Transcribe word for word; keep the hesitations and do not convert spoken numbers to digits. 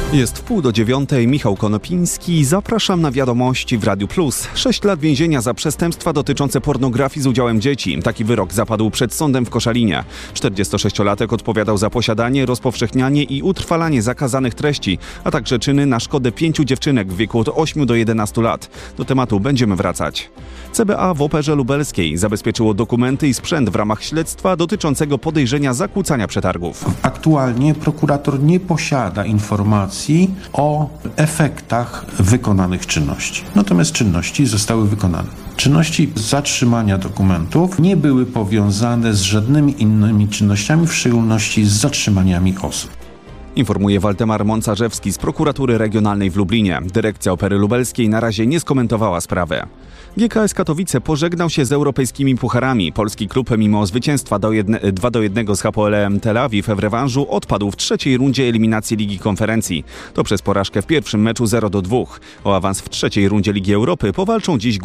Jest wpół do dziewiątej, Michał Konopiński. Zapraszam na Wiadomości w Radiu Plus. Sześć lat więzienia za przestępstwa dotyczące pornografii z udziałem dzieci. Taki wyrok zapadł przed sądem w Koszalinie. czterdziestosześciolatek odpowiadał za posiadanie, rozpowszechnianie i utrwalanie zakazanych treści, a także czyny na szkodę pięciu dziewczynek w wieku od ośmiu do jedenastu lat. Do tematu będziemy wracać. C B A w Operze Lubelskiej zabezpieczyło dokumenty i sprzęt w ramach śledztwa dotyczącego podejrzenia zakłócania przetargów. Aktualnie prokurator nie posiada informacji o efektach wykonanych czynności. Natomiast czynności zostały wykonane. Czynności zatrzymania dokumentów nie były powiązane z żadnymi innymi czynnościami, w szczególności z zatrzymaniami osób. Informuje Waldemar Moncarzewski z Prokuratury Regionalnej w Lublinie. Dyrekcja Opery Lubelskiej na razie nie skomentowała sprawy. G K S Katowice pożegnał się z europejskimi pucharami. Polski klub mimo zwycięstwa dwa do jednego z H P L em Tel Awiw w rewanżu odpadł w trzeciej rundzie eliminacji Ligi Konferencji. To przez porażkę w pierwszym meczu zero do dwóch. O awans w trzeciej rundzie Ligi Europy powalczą dziś